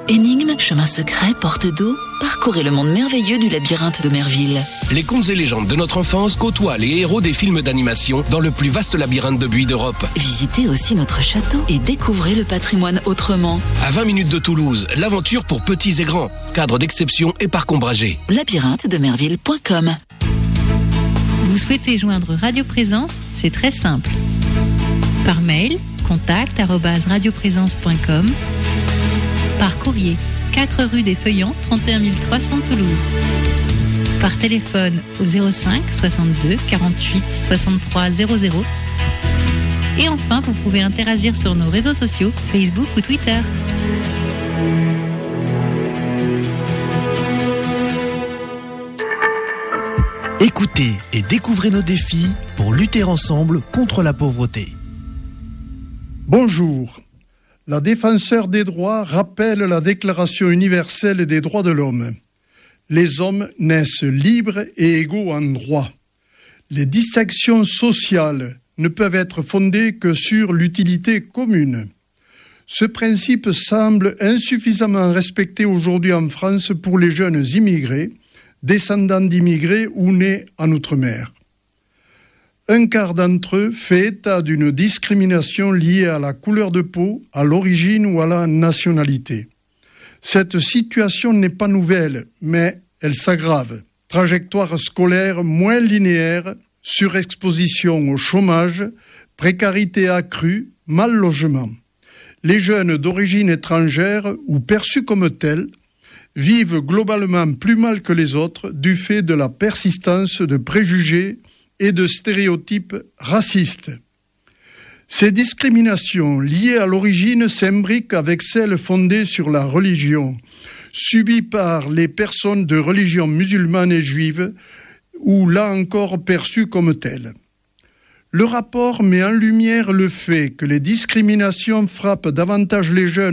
Énigmes, chemins secrets, portes d'eau, parcourez le monde merveilleux du labyrinthe de Merville. Les contes et légendes de notre enfance côtoient les héros des films d'animation dans le plus vaste labyrinthe de buis d'Europe. Visitez aussi notre château et découvrez le patrimoine autrement. À 20 minutes de Toulouse, l'aventure pour petits et grands. Cadre d'exception et parc ombragé. labyrinthe-de-merville.com. Vous souhaitez joindre Radio Présence? C'est très simple. Par mail, contact@radioprésence.com. Par courrier, 4 rue des Feuillants, 31 300 Toulouse. Par téléphone au 05 62 48 63 00. Et enfin, vous pouvez interagir sur nos réseaux sociaux, Facebook ou Twitter. Écoutez et découvrez nos défis pour lutter ensemble contre la pauvreté. Bonjour. La Défenseure des droits rappelle la Déclaration universelle des droits de l'homme. Les hommes naissent libres et égaux en droit. Les distinctions sociales ne peuvent être fondées que sur l'utilité commune. Ce principe semble insuffisamment respecté aujourd'hui en France pour les jeunes immigrés, descendants d'immigrés ou nés en Outre-mer. Un quart d'entre eux fait état d'une discrimination liée à la couleur de peau, à l'origine ou à la nationalité. Cette situation n'est pas nouvelle, mais elle s'aggrave. Trajectoire scolaire moins linéaire, surexposition au chômage, précarité accrue, mal logement. Les jeunes d'origine étrangère ou perçus comme tels vivent globalement plus mal que les autres du fait de la persistance de préjugés et de stéréotypes racistes. Ces discriminations liées à l'origine s'imbriquent avec celles fondées sur la religion, subies par les personnes de religion musulmane et juive, ou là encore perçues comme telles. Le rapport met en lumière le fait que les discriminations frappent davantage les jeunes